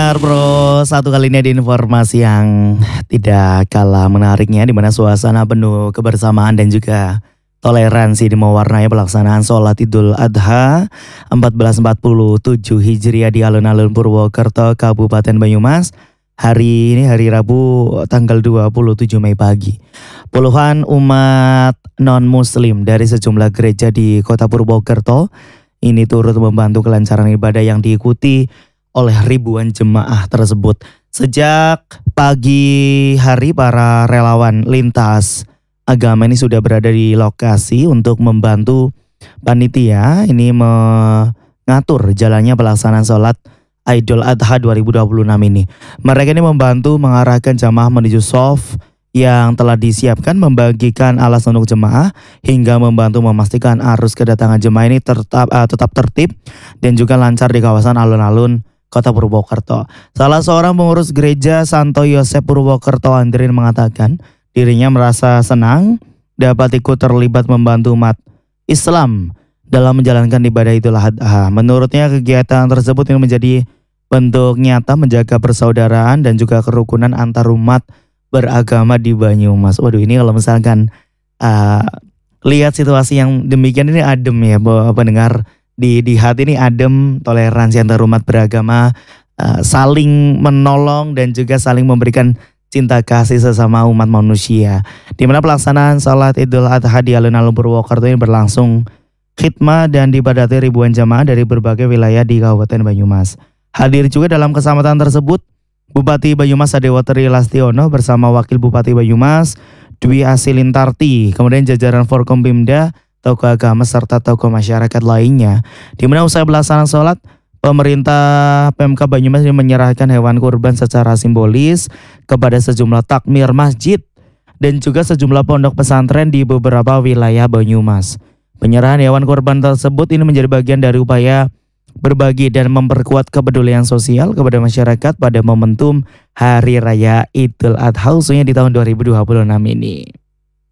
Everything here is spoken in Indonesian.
pendengar Bro, satu kali ini ada informasi yang tidak kalah menariknya, di mana suasana penuh kebersamaan dan juga toleransi di mewarnai pelaksanaan sholat Idul Adha 1447 Hijriah di alun-alun Purwokerto, Kabupaten Banyumas. Hari ini hari Rabu tanggal 27 Mei pagi. Puluhan umat non-muslim dari sejumlah gereja di kota Purwokerto ini turut membantu kelancaran ibadah yang diikuti oleh ribuan jemaah tersebut. Sejak pagi hari para relawan lintas agama ini sudah berada di lokasi untuk membantu panitia ini mengatur jalannya pelaksanaan sholat Idul Adha 2026 ini. Mereka ini membantu mengarahkan jemaah menuju shaf yang telah disiapkan, membagikan alas untuk jemaah, hingga membantu memastikan arus kedatangan jemaah ini tetap tertib dan juga lancar di kawasan alun-alun Kota Purwokerto. Salah seorang pengurus gereja Santo Yosef Purwokerto, Andrin, mengatakan dirinya merasa senang dapat ikut terlibat membantu umat Islam dalam menjalankan ibadah Idul Adha. Menurutnya kegiatan tersebut ini menjadi bentuk nyata menjaga persaudaraan dan juga kerukunan antar umat beragama di Banyumas. Waduh, ini kalau misalkan lihat situasi yang demikian ini adem ya pendengar. Di hati ini adem, toleransi antar umat beragama, saling menolong dan juga saling memberikan cinta kasih sesama umat manusia. Di mana pelaksanaan salat Idul Adha di alun-alun Purwokerto ini berlangsung khidmah dan diibadati ribuan jamaah dari berbagai wilayah di Kabupaten Banyumas. Hadir juga dalam kesempatan tersebut Bupati Banyumas Adewatri Lastiono bersama Wakil Bupati Banyumas Dwi Asilintarti, kemudian jajaran Forkompimda, tokoh agama serta tokoh masyarakat lainnya. Di mana usai pelaksanaan sholat, pemerintah Pemkab Banyumas ini menyerahkan hewan kurban secara simbolis kepada sejumlah takmir masjid dan juga sejumlah pondok pesantren di beberapa wilayah Banyumas. Penyerahan hewan kurban tersebut ini menjadi bagian dari upaya berbagi dan memperkuat kepedulian sosial kepada masyarakat pada momentum Hari Raya Idul Adha khususnya di tahun 2026 ini.